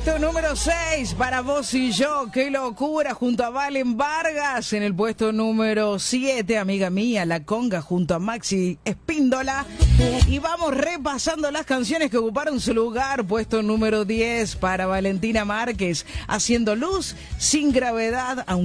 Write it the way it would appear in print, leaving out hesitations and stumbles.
puesto número 6 para Vos y Yo, qué locura, junto a Valen Vargas. En el puesto número 7, amiga mía, La Conga, junto a Maxi Espíndola. Y vamos repasando las canciones que ocuparon su lugar. Puesto número 10 para Valentina Márquez, Haciendo Luz, Sin Gravedad,